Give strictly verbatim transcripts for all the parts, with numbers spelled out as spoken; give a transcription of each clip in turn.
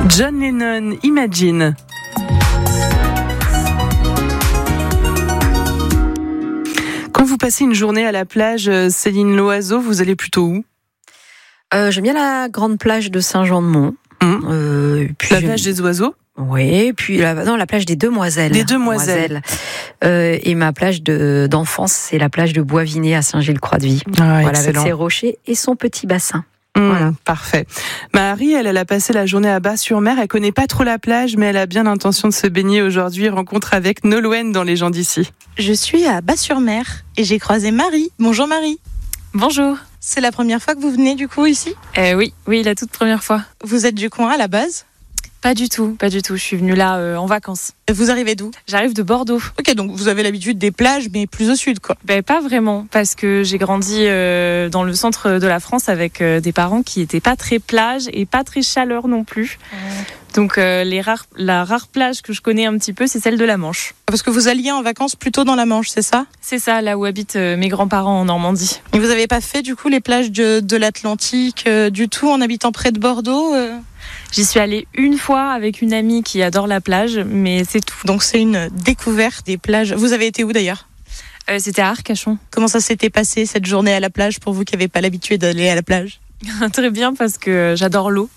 John Lennon, Imagine. Quand vous passez une journée à la plage, Céline Loiseau, vous allez plutôt où ? euh, J'aime bien la grande plage de Saint-Jean-de-Mont. Mmh. Euh, puis la plage des oiseaux ? Oui, puis la, non, la plage des Demoiselles. Des Demoiselles. Euh, et ma plage de, d'enfance, c'est la plage de Boisvinet à Saint-Gilles-Croix-de-Vie. Ah, voilà, avec ses rochers et son petit bassin. Mmh, voilà. Parfait. Marie, elle, elle a passé la journée à Bas-sur-Mer. Elle connaît pas trop la plage, mais elle a bien l'intention de se baigner aujourd'hui. Rencontre avec Nolwenn dans Les gens d'ici. Je suis à Bas-sur-Mer et j'ai croisé Marie. Bonjour Marie. Bonjour. C'est la première fois que vous venez du coup ici ? euh, Oui, oui, la toute première fois. Vous êtes du coin à la base ? Pas du tout, pas du tout. Je suis venue là euh, en vacances. Vous arrivez d'où ? J'arrive de Bordeaux. Ok, donc vous avez l'habitude des plages, mais plus au sud, quoi. Ben pas vraiment, parce que j'ai grandi euh, dans le centre de la France avec euh, des parents qui étaient pas très plage et pas très chaleur non plus. Mmh. Donc euh, les rares, la rare plage que je connais un petit peu, c'est celle de la Manche. Parce que vous alliez en vacances plutôt dans la Manche, c'est ça ? C'est ça, là où habitent euh, mes grands-parents en Normandie. Et vous n'avez pas fait du coup les plages de, de l'Atlantique euh, du tout en habitant près de Bordeaux euh... J'y suis allée une fois avec une amie qui adore la plage, mais c'est tout. Donc c'est une découverte des plages. Vous avez été où d'ailleurs ? euh, C'était à Arcachon. Comment ça s'était passé cette journée à la plage pour vous qui n'avez pas l'habitude d'aller à la plage ? Très bien, parce que j'adore l'eau.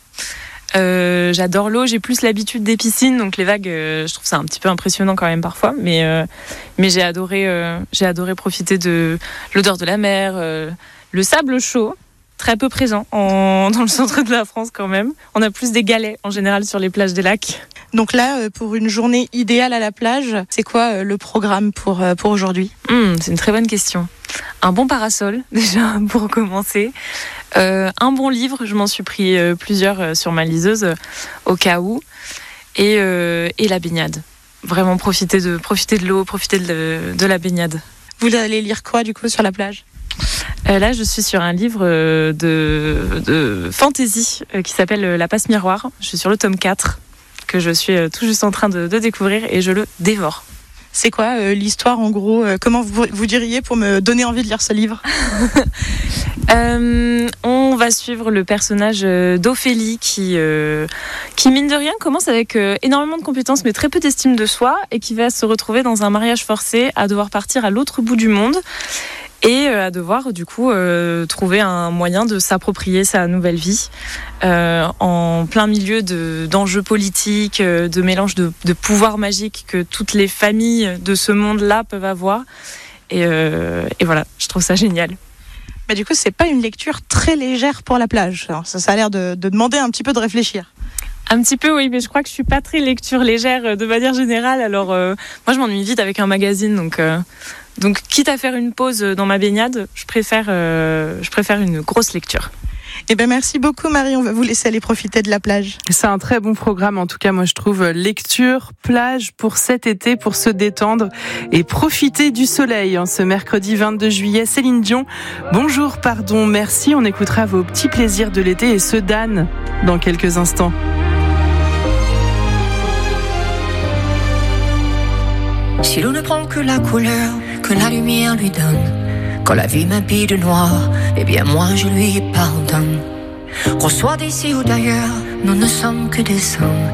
Euh, j'adore l'eau, j'ai plus l'habitude des piscines, donc les vagues, euh, je trouve ça un petit peu impressionnant quand même parfois, mais, euh, mais j'ai adoré, euh, j'ai adoré profiter de l'odeur de la mer, euh, le sable chaud, très peu présent en, dans le centre de la France quand même. On a plus des galets en général sur les plages des lacs. Donc là, pour une journée idéale à la plage, c'est quoi le programme pour, pour aujourd'hui ? mmh, C'est une très bonne question. Un bon parasol, déjà, pour commencer. Euh, un bon livre, je m'en suis pris euh, plusieurs euh, sur ma liseuse, euh, au cas où. Et, euh, et la baignade. Vraiment profiter de, profiter de l'eau, profiter de, de la baignade. Vous allez lire quoi, du coup, sur la plage ? Euh, là, je suis sur un livre euh, de, de fantasy euh, qui s'appelle La Passe Miroir. Je suis sur le tome quatre, que je suis euh, tout juste en train de, de découvrir, et je le dévore. C'est quoi euh, l'histoire en gros euh, Comment vous, vous diriez pour me donner envie de lire ce livre ? euh, On va suivre le personnage d'Ophélie qui, euh, qui mine de rien, commence avec euh, énormément de compétences mais très peu d'estime de soi, et qui va se retrouver dans un mariage forcé à devoir partir à l'autre bout du monde et euh, à devoir du coup euh, trouver un moyen de s'approprier sa nouvelle vie euh, en plein milieu de, d'enjeux politiques, euh, de mélange de, de pouvoirs magiques que toutes les familles de ce monde-là peuvent avoir. Et, euh, et voilà, je trouve ça génial. Mais du coup, c'est pas une lecture très légère pour la plage. Alors, ça, ça a l'air de, de demander un petit peu de réfléchir. Un petit peu, oui, mais je crois que je suis pas très lecture légère de manière générale. Alors, euh, moi, je m'ennuie vite avec un magazine, donc, euh, donc, quitte à faire une pause dans ma baignade, je préfère, euh, je préfère une grosse lecture. Eh ben merci beaucoup Marie, on va vous laisser aller profiter de la plage. C'est un très bon programme, en tout cas moi je trouve, lecture, plage pour cet été, pour se détendre et profiter du soleil. En ce mercredi vingt-deux juillet, Céline Dion, bonjour, pardon, merci, on écoutera vos petits plaisirs de l'été et ceux d'Anne dans quelques instants. Si l'on ne prend que la couleur que la lumière lui donne, quand la vie m'habille de noir, eh bien moi je lui pardonne. Qu'on soit d'ici ou d'ailleurs, nous ne sommes que des hommes.